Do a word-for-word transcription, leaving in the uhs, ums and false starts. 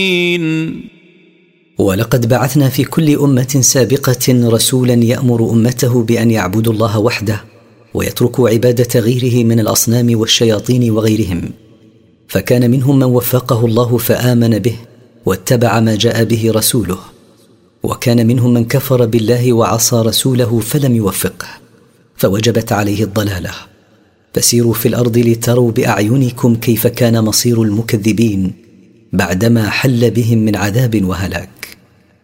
ولقد بعثنا في كل أمة سابقة رسولا يأمر أمته بأن يعبدوا الله وحده ويتركوا عبادة غيره من الأصنام والشياطين وغيرهم، فكان منهم من وفقه الله فآمن به واتبع ما جاء به رسوله، وكان منهم من كفر بالله وعصى رسوله فلم يوفقه فوجبت عليه الضلالة. فسيروا في الأرض لتروا بأعينكم كيف كان مصير المكذبين بعدما حل بهم من عذاب وهلاك.